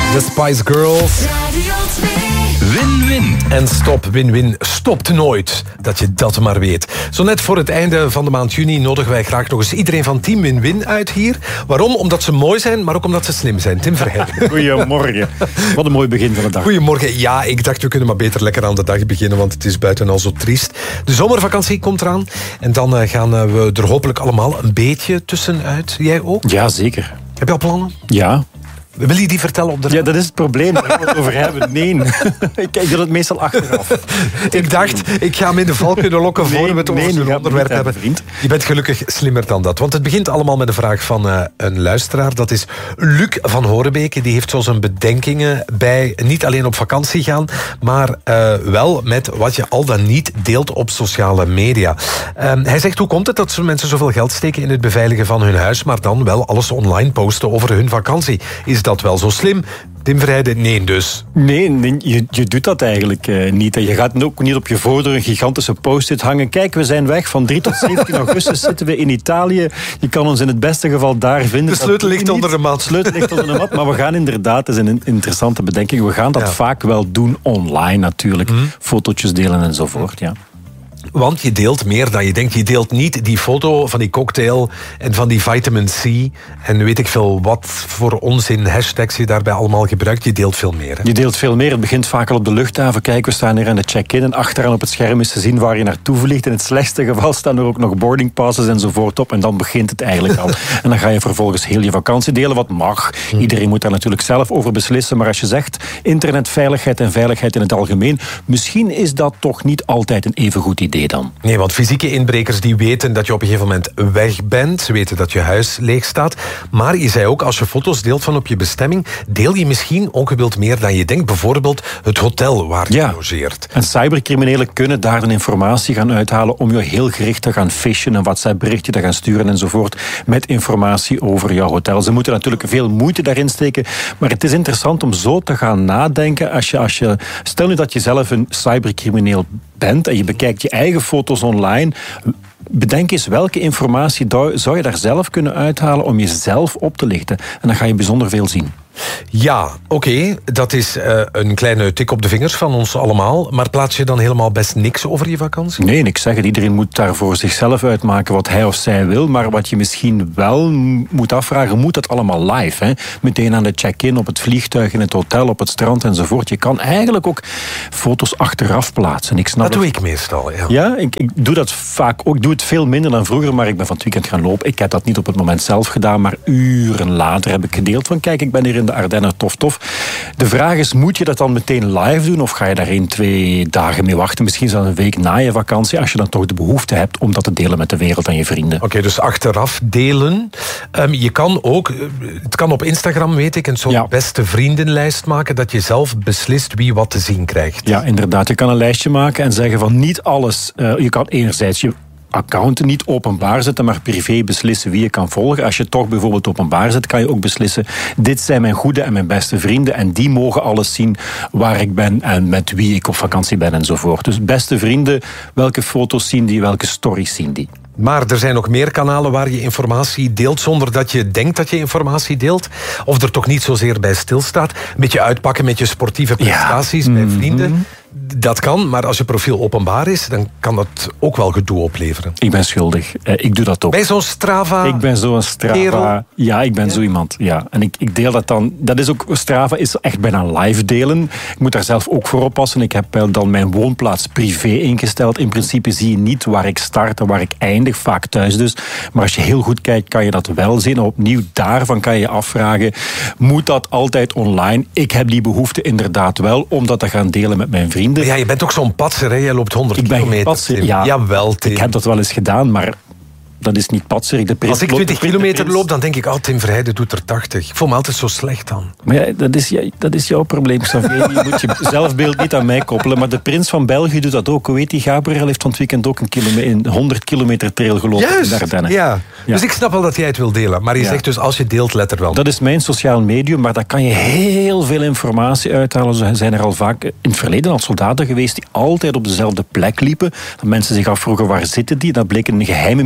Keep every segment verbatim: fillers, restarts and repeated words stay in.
The Spice Girls. Win-win. En stop, win-win stopt nooit. Dat je dat maar weet. Zo net voor het einde van de maand juni nodigen wij graag nog eens iedereen van Team Win-win uit hier. Waarom? Omdat ze mooi zijn, maar ook omdat ze slim zijn. Tim Verheijden. Goedemorgen. Wat een mooi begin van de dag. Goedemorgen. Ja, ik dacht we kunnen maar beter lekker aan de dag beginnen, want het is buiten al zo triest. De zomervakantie komt eraan. En dan uh, gaan uh, we er hopelijk allemaal een beetje tussenuit. Jij ook? Ja, zeker. Heb je al plannen? Ja. Wil je die vertellen op de... Ja, dat is het probleem. Daar gaan we het over hebben. Nee. ik, ik doe het meestal achteraf. Ik dacht, ik ga hem in de val kunnen lokken voor nee, we het over nee, zo'n onderwerp hebben. Vriend. Je bent gelukkig slimmer dan dat. Want het begint allemaal met een vraag van uh, een luisteraar. Dat is Luc van Horebeke. Die heeft zo zijn bedenkingen bij niet alleen op vakantie gaan, maar uh, wel met wat je al dan niet deelt op sociale media. Uh, hij zegt, hoe komt het dat zo mensen zoveel geld steken in het beveiligen van hun huis, maar dan wel alles online posten over hun vakantie? Is dat wel zo slim? Tim Verheijden, nee dus. Nee, nee je, je doet dat eigenlijk uh, niet. En je gaat ook niet op je voordeur een gigantische post-it hangen. Kijk, we zijn weg. Van drie tot zeventien augustus zitten we in Italië. Je kan ons in het beste geval daar vinden. De sleutel ligt onder de mat. De sleutel ligt onder de mat. Maar we gaan inderdaad, dat is een interessante bedenking, we gaan dat ja. vaak wel doen online natuurlijk. Mm. Fotootjes delen enzovoort, ja. Want je deelt meer dan je denkt. Je deelt niet die foto van die cocktail en van die vitamin C en weet ik veel wat voor onzin hashtags je daarbij allemaal gebruikt. Je deelt veel meer. Hè? Je deelt veel meer. Het begint vaak al op de luchthaven. Kijk, we staan hier aan de check-in en achteraan op het scherm is te zien waar je naartoe vliegt. In het slechtste geval staan er ook nog boarding passes enzovoort op en dan begint het eigenlijk al. En dan ga je vervolgens heel je vakantie delen, wat mag. Iedereen moet daar natuurlijk zelf over beslissen. Maar als je zegt internetveiligheid en veiligheid in het algemeen, misschien is dat toch niet altijd een even goed idee dan. Nee, want fysieke inbrekers die weten dat je op een gegeven moment weg bent. Ze weten dat je huis leeg staat. Maar je zei ook, als je foto's deelt van op je bestemming, deel je misschien ongewild meer dan je denkt. Bijvoorbeeld het hotel waar je ja. logeert. En cybercriminelen kunnen daar dan informatie gaan uithalen om je heel gericht te gaan fishen, een WhatsApp-berichtje te gaan sturen enzovoort met informatie over jouw hotel. Ze moeten natuurlijk veel moeite daarin steken, maar het is interessant om zo te gaan nadenken. Als je, als je, stel nu dat je zelf een cybercrimineel bent en je bekijkt je eigen foto's online. Bedenk eens welke informatie zou je daar zelf kunnen uithalen om jezelf op te lichten. En dan ga je bijzonder veel zien. Ja, oké, okay, dat is uh, een kleine tik op de vingers van ons allemaal. Maar plaats je dan helemaal best niks over je vakantie? Nee, ik zeg het. Iedereen moet daar voor zichzelf uitmaken wat hij of zij wil. Maar wat je misschien wel moet afvragen, moet dat allemaal live? Hè? Meteen aan de check-in, op het vliegtuig, in het hotel, op het strand enzovoort. Je kan eigenlijk ook foto's achteraf plaatsen. Ik snap dat het. doe ik meestal, ja. Ja, ik, ik doe dat vaak ook. Ik doe het veel minder dan vroeger, maar ik ben van het weekend gaan lopen. Ik heb dat niet op het moment zelf gedaan, maar uren later heb ik gedeeld van kijk, ik ben hier in de Ardennen, tof, tof. De vraag is, moet je dat dan meteen live doen of ga je daar één, twee dagen mee wachten? Misschien zelfs een week na je vakantie, als je dan toch de behoefte hebt om dat te delen met de wereld en je vrienden. Oké, okay, dus achteraf delen. Um, je kan ook, het kan op Instagram, weet ik, een soort ja. beste vriendenlijst maken, dat je zelf beslist wie wat te zien krijgt. Ja, inderdaad. Je kan een lijstje maken en zeggen van niet alles. Uh, je kan enerzijds je account niet openbaar zetten, maar privé beslissen wie je kan volgen. Als je toch bijvoorbeeld openbaar zet, kan je ook beslissen, dit zijn mijn goede en mijn beste vrienden en die mogen alles zien waar ik ben en met wie ik op vakantie ben enzovoort. Dus beste vrienden, welke foto's zien die, welke stories zien die? Maar er zijn nog meer kanalen waar je informatie deelt zonder dat je denkt dat je informatie deelt. Of er toch niet zozeer bij stilstaat. Een beetje uitpakken met je sportieve prestaties ja. bij vrienden. Dat kan, maar als je profiel openbaar is, dan kan dat ook wel gedoe opleveren. Ik ben schuldig. Ik doe dat ook. Ben je zo'n Strava? Ik ben zo'n Strava. Kerel? Ja, ik ben ja. zo iemand. Ja. En ik, ik deel dat dan. Dat is ook, Strava is echt bijna live delen. Ik moet daar zelf ook voor oppassen. Ik heb dan mijn woonplaats privé ingesteld. In principe zie je niet waar ik start en waar ik eindig. Vaak thuis dus. Maar als je heel goed kijkt, kan je dat wel zien. En opnieuw daarvan kan je je afvragen, moet dat altijd online? Ik heb die behoefte inderdaad wel om dat te gaan delen met mijn vrienden. Ja, je bent ook zo'n patser, hè? Je loopt honderd ik ben kilometer. Patser, ja, Jawel, Tim. Ik heb dat wel eens gedaan, maar dat is niet patserig. De Als ik twintig kilometer loop, dan denk ik, oh, Tim Verheijden doet er tachtig. Ik voel me altijd zo slecht dan. Maar ja, dat is, dat is jouw probleem, Xavier. Je moet je zelfbeeld niet aan mij koppelen. Maar de prins van België doet dat ook. Hoe weet die Gabriel heeft van het weekend ook een, kilome- een honderd kilometer trail gelopen. Juist, in de Ardennen. Ja. Ja. Dus ik snap wel dat jij het wil delen. Maar je ja. zegt dus, als je deelt, let er wel. Dat is mijn sociaal medium, maar daar kan je heel veel informatie uithalen. Ze zijn er al vaak in het verleden al soldaten geweest die altijd op dezelfde plek liepen. Dat mensen zich afvroegen, waar zitten die? Dat bleek een geheime militaire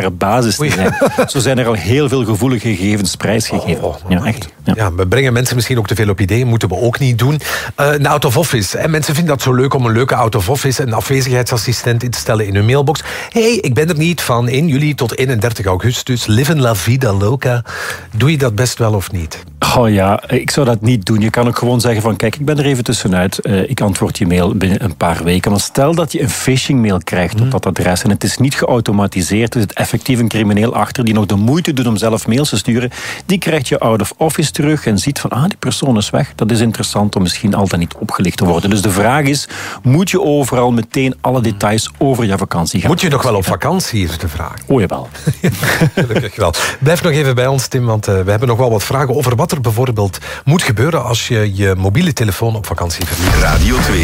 openbare basis te zijn. Zo zijn er al heel veel gevoelige gegevens prijsgegeven. Oh, ja, echt. Ja. ja, we brengen mensen misschien ook te veel op ideeën. Moeten we ook niet doen. Uh, een out-of-office. En mensen vinden dat zo leuk om een leuke out-of-office, een afwezigheidsassistent in te stellen in hun mailbox. Hé, hey, ik ben er niet van één juli tot eenendertig augustus. Live la vida loca. Doe je dat best wel of niet? Oh ja, ik zou dat niet doen. Je kan ook gewoon zeggen van, kijk, ik ben er even tussenuit. Uh, ik antwoord je mail binnen een paar weken. Maar stel dat je een phishing-mail krijgt hmm. op dat adres en het is niet geautomatiseerd, er zit effectief een crimineel achter die nog de moeite doet om zelf mails te sturen, die krijgt je out of office terug en ziet van, ah, die persoon is weg. Dat is interessant om misschien al dan niet opgelicht te worden. Dus de vraag is, moet je overal meteen alle details over je vakantie gaan? Moet je nog wel op vakantie, is de vraag. Oh, jawel. Ja, gelukkig wel. Blijf nog even bij ons, Tim, want uh, we hebben nog wel wat vragen over wat er bijvoorbeeld moet gebeuren als je je mobiele telefoon op vakantie verliest. Radio twee.